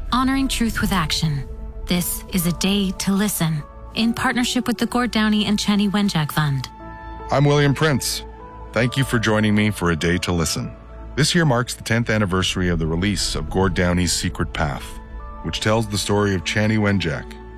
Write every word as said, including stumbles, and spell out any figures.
honoring truth with action. This is A Day to Listen, in partnership with the Gord Downie and Chanie Wenjack Fund. I'm William Prince. Thank you for joining me for A Day to Listen. This year marks the tenth anniversary of the release of Gord Downie's Secret Path, which tells the story of Chanie Wenjack,